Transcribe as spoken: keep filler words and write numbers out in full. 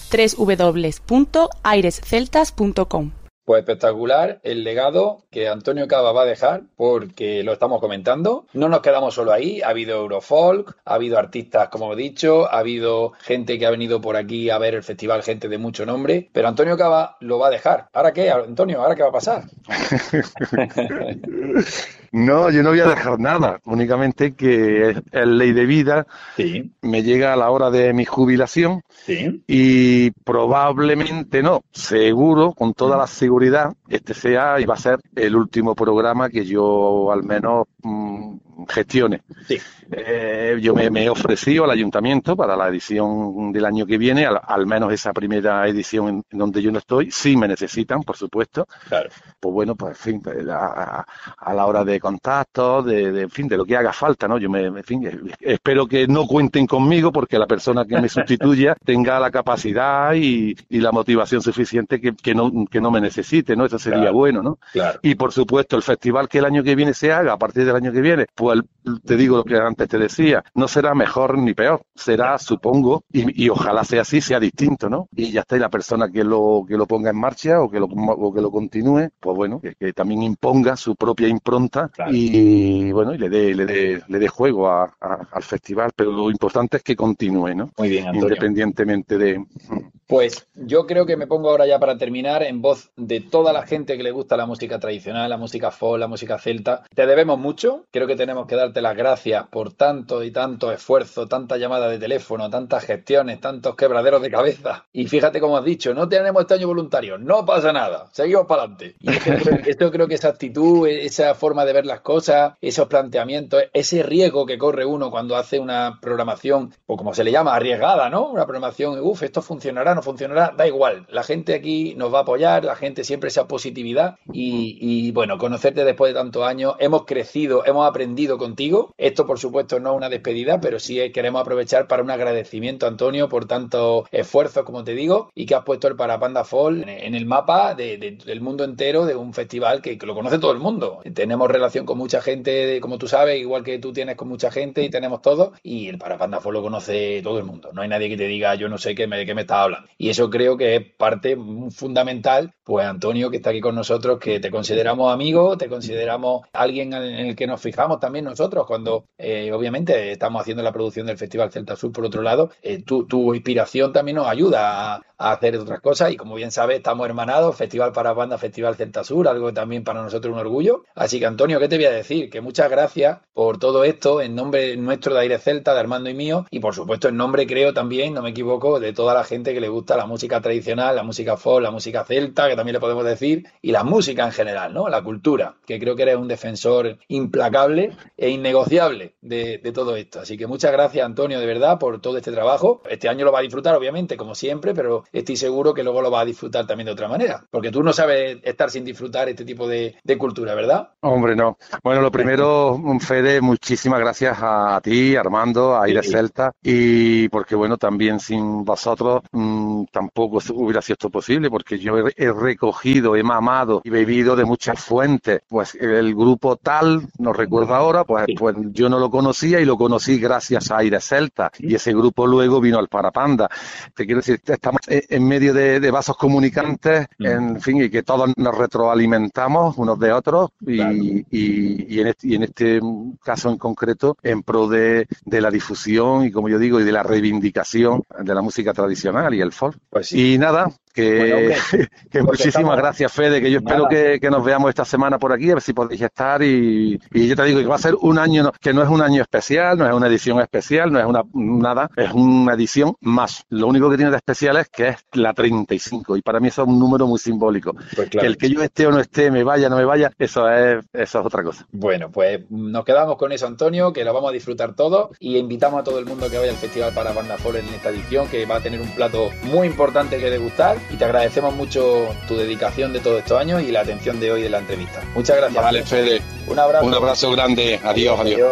doble u doble u doble u punto aires celtas punto com. Pues espectacular el legado que Antonio Cava va a dejar, porque lo estamos comentando. No nos quedamos solo ahí, ha habido Eurofolk, ha habido artistas, como he dicho, ha habido gente que ha venido por aquí a ver el festival, gente de mucho nombre, pero Antonio Cava lo va a dejar. ¿Ahora qué, Antonio? ¿Ahora qué va a pasar? No, yo no voy a dejar nada, únicamente que es ley de vida, sí. Me llega a la hora de mi jubilación, sí. Y probablemente no, seguro, con toda la seguridad, este sea y va a ser el último programa que yo al menos mmm, gestione. Sí. Eh, yo me, me he ofrecido al ayuntamiento para la edición del año que viene, al, al menos esa primera edición en, en donde yo no estoy, sí me necesitan, por supuesto. Claro. Pues bueno, pues en fin, a, a la hora de contactos, de, de, en fin, de lo que haga falta, ¿no? Yo me, en fin, espero que no cuenten conmigo porque la persona que me sustituya tenga la capacidad y, y la motivación suficiente que, que no que no me necesite, ¿no? Eso sería claro. bueno, ¿no? Claro. Y por supuesto, el festival que el año que viene se haga, a partir del año que viene, pues te digo lo que antes te decía, no será mejor ni peor, será, supongo, y, y ojalá sea así, sea distinto, ¿no? Y ya está, y la persona que lo que lo ponga en marcha o que lo, o que lo continúe, pues bueno, que, que también imponga su propia impronta claro. y bueno, y le dé le dé le dé juego a, a, al festival, pero lo importante es que continúe, ¿no? Muy bien, Antonio. Independientemente de... Pues yo creo que me pongo ahora ya para terminar en voz de toda la gente que le gusta la música tradicional, la música folk, la música celta. Te debemos mucho, creo que tenemos que darte las gracias por tanto y tanto esfuerzo, tantas llamadas de teléfono, tantas gestiones, tantos quebraderos de cabeza. Y fíjate como has dicho, no tenemos este año voluntarios, no pasa nada, seguimos para adelante. Y esto, esto creo que esa actitud, esa forma de ver las cosas, esos planteamientos, ese riesgo que corre uno cuando hace una programación, o como se le llama, arriesgada, ¿no? Una programación, uff, esto funcionará, no funcionará, da igual. La gente aquí nos va a apoyar, la gente siempre esa positividad y, y bueno, conocerte después de tantos años, hemos crecido, hemos aprendido contigo. Esto, por supuesto, no es una despedida, pero sí queremos aprovechar para un agradecimiento, Antonio, por tantos esfuerzos, como te digo, y que has puesto el Parapanda Folk en, en el mapa de, de, del mundo entero, de un festival que, que lo conoce todo el mundo. Tenemos relación con mucha gente, como tú sabes, igual que tú tienes con mucha gente y tenemos todo, y el Parapanda Folk lo conoce todo el mundo. No hay nadie que te diga, yo no sé qué me, de qué me estás hablando. Y eso creo que es parte fundamental, pues Antonio, que está aquí con nosotros, que te consideramos amigo, te consideramos alguien en el que nos fijamos también nosotros cuando eh, obviamente estamos haciendo la producción del Festival Celta Sur. Por otro lado, eh, tu, tu inspiración también nos ayuda a, a hacer otras cosas y como bien sabes, estamos hermanados, Festival Parapanda, Festival Celta Sur, algo también para nosotros un orgullo. Así que Antonio, ¿qué te voy a decir? Que muchas gracias por todo esto en nombre nuestro de Aires Celta, de Armando y mío, y por supuesto en nombre, creo también, no me equivoco, de toda la gente que le gusta la música tradicional, la música folk, la música celta, que también le podemos decir, y la música en general, ¿no? La cultura, que creo que eres un defensor implacable e innegociable de, de todo esto. Así que muchas gracias, Antonio, de verdad, por todo este trabajo. Este año lo va a disfrutar, obviamente, como siempre, pero estoy seguro que luego lo va a disfrutar también de otra manera, porque tú no sabes estar sin disfrutar este tipo de, de cultura, ¿verdad? Hombre, no. Bueno, lo primero, Fede, muchísimas gracias a ti, Armando, a Aires sí. Celta, y porque, bueno, también sin vosotros mmm, tampoco hubiera sido esto posible, porque yo he, he recogido, he mamado y bebido de muchas fuentes. Pues el grupo tal, no recuerdo ahora, pues, sí. pues yo no lo conocía y lo conocí gracias a Aires Celta, sí. y ese grupo luego vino al Parapanda. Te quiero decir, estamos en medio de, de vasos comunicantes, mm. en fin, y que todos nos retroalimentamos unos de otros, y, claro. y, y, en este, y en este caso en concreto, en pro de, de la difusión y, como yo digo, y de la reivindicación de la música tradicional y el folk. Pues sí. Y nada, que, bueno, que muchísimas estamos... gracias, Fede, que yo espero que, que nos veamos esta semana por aquí, a ver si podéis estar, y, y yo te digo que va a ser un año, que no es un año especial, no es una edición especial, no es una nada, es una edición más. Lo único que tiene de especial es que es la treinta y cinco, y para mí eso es un número muy simbólico. Pues claro. Que el que yo esté o no esté, me vaya o no me vaya, eso es, eso es otra cosa. Bueno, pues nos quedamos con eso, Antonio, que lo vamos a disfrutar todos, y invitamos a todo el mundo que vaya al Festival Parapanda Folk en esta edición, que va a tener un plato muy importante que degustar, y te agradecemos mucho tu dedicación de todos estos años y la atención de hoy de la entrevista. Muchas gracias. Vale, Fede. Un abrazo. Un abrazo grande. Adiós, adiós. adiós.